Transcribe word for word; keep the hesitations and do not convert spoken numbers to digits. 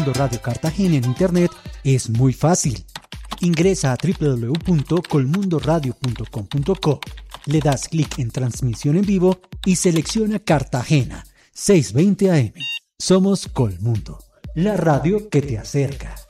Radio Cartagena en internet es muy fácil. Ingresa a doble u doble u doble u punto colmundoradio punto com punto co, le das clic en transmisión en vivo y selecciona Cartagena seiscientos veinte A M. Somos Colmundo, la radio que te acerca.